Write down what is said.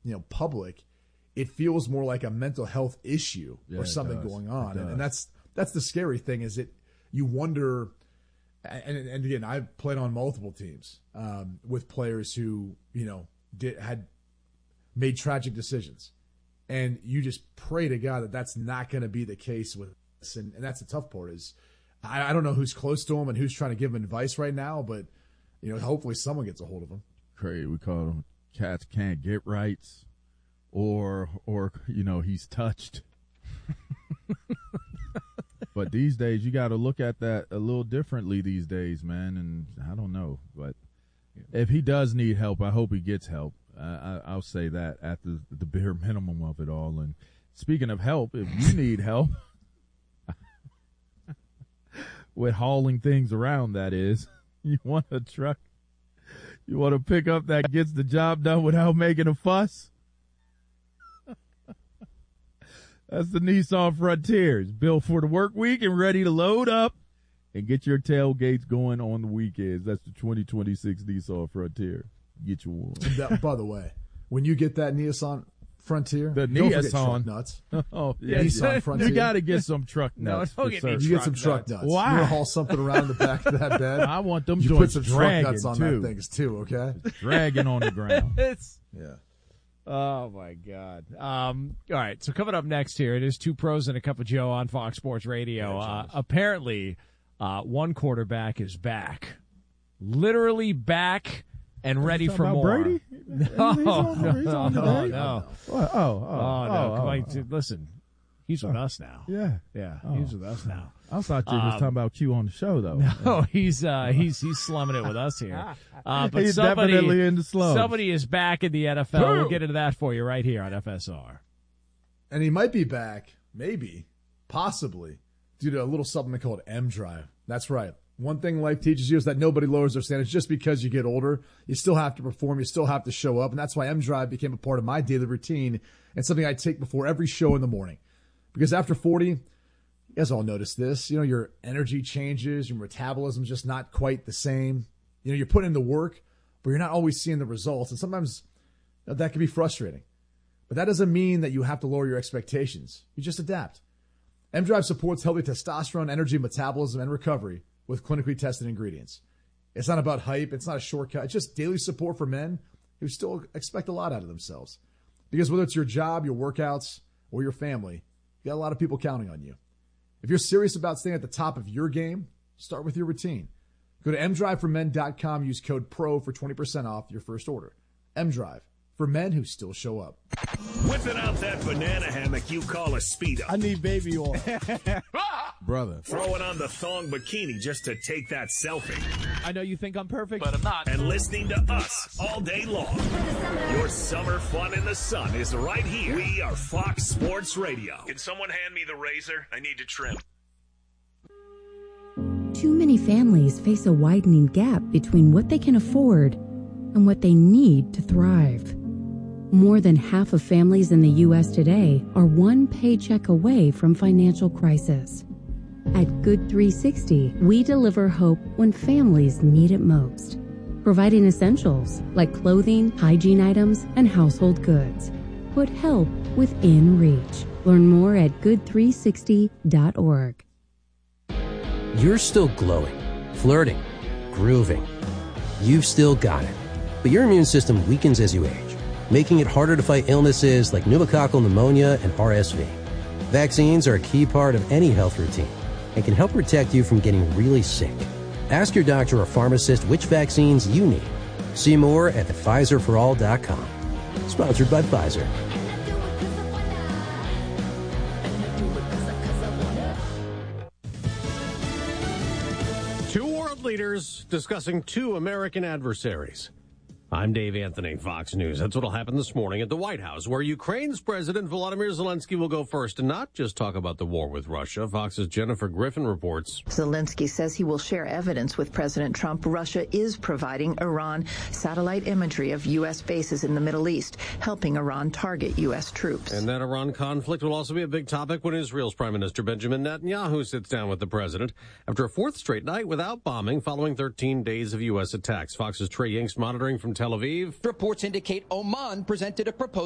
public, it feels more like a mental health issue or something going on. And that's the scary thing is you wonder, and again, I've played on multiple teams with players who, had made tragic decisions. And you just pray to God that that's not going to be the case with us. And that's the tough part is I don't know who's close to him and who's trying to give him advice right now, but, hopefully someone gets a hold of him. Crazy. We call them cats can't get rights or he's touched. But these days, you got to look at that a little differently these days, man. And I don't know. But if he does need help, I hope he gets help. I'll say that at the bare minimum of it all. And speaking of help, if you need help with hauling things around, that is, you want a truck, you want to pick up that gets the job done without making a fuss? That's the Nissan Frontier. It's built for the work week and ready to load up and get your tailgates going on the weekends. That's the 2026 Nissan Frontier. Get you one. By the way, when you get that Nissan Frontier, the don't forget Nissan truck nuts. Oh, yeah. Nissan Frontier. You got to get some truck nuts. No, you get some truck nuts. Why? You want to haul something around the back of that bed? I want them you joints put some dragging truck nuts on too. that things too, okay? Dragging on the ground. Yeah. Oh, my God. All right, so coming up next here, it is Two Pros and a Cup of Joe on Fox Sports Radio. Apparently, one quarterback is back. Literally back and ready for more. Brady? No. No. Listen, he's with us now. Yeah. Yeah, he's with us now. I thought you was talking about Q on the show, though. No, he's slumming it with us here. But he's definitely in the slums. Somebody is back in the NFL. We'll get into that for you right here on FSR. And he might be back, maybe, possibly, due to a little supplement called M-Drive. That's right. One thing life teaches you is that nobody lowers their standards just because you get older. You still have to perform. You still have to show up. And that's why M-Drive became a part of my daily routine and something I take before every show in the morning. Because after 40, you guys all notice this, your energy changes, your metabolism's just not quite the same. You're putting in the work, but you're not always seeing the results. And sometimes that can be frustrating. But that doesn't mean that you have to lower your expectations. You just adapt. M-Drive supports healthy testosterone, energy, metabolism, and recovery with clinically tested ingredients. It's not about hype. It's not a shortcut. It's just daily support for men who still expect a lot out of themselves. Because whether it's your job, your workouts, or your family, you got a lot of people counting on you. If you're serious about staying at the top of your game, start with your routine. Go to mdriveformen.com. Use code PRO for 20% off your first order. M-Drive, for men who still show up. Whipping out that banana hammock you call a Speedo. I need baby oil. Brother. Throwing on the thong bikini just to take that selfie. I know you think I'm perfect, but I'm not. And listening to us all day long. Your summer fun in the sun is right here. We are Fox Sports Radio. Can someone hand me the razor? I need to trim. Too many families face a widening gap between what they can afford and what they need to thrive. More than half of families in the U.S. today are one paycheck away from financial crisis. At Good 360, we deliver hope when families need it most, providing essentials like clothing, hygiene items, and household goods. Put help within reach. Learn more at good360.org. You're still glowing, flirting, grooving. You've still got it. But your immune system weakens as you age, making it harder to fight illnesses like pneumococcal pneumonia and RSV. Vaccines are a key part of any health routine and can help protect you from getting really sick. Ask your doctor or pharmacist which vaccines you need. See more at thepfizerforall.com. Sponsored by Pfizer. Two world leaders discussing two American adversaries. I'm Dave Anthony, Fox News. That's what'll happen this morning at the White House, where Ukraine's President Volodymyr Zelensky will go first and not just talk about the war with Russia. Fox's Jennifer Griffin reports. Zelensky says he will share evidence with President Trump. Russia is providing Iran satellite imagery of U.S. bases in the Middle East, helping Iran target U.S. troops. And that Iran conflict will also be a big topic when Israel's Prime Minister Benjamin Netanyahu sits down with the president after a fourth straight night without bombing following 13 days of U.S. attacks. Fox's Trey Yanks monitoring from Tel Aviv. Reports indicate Oman presented a proposal